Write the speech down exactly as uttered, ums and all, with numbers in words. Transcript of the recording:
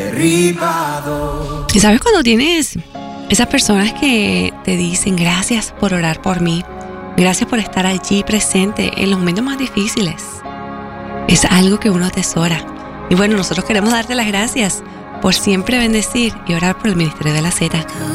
derribado. Y sabes, cuando tienes esas personas que te dicen gracias por orar por mí, gracias por estar allí presente en los momentos más difíciles, es algo que uno atesora. Y bueno, nosotros queremos darte las gracias por siempre bendecir y orar por el Ministerio de la Z.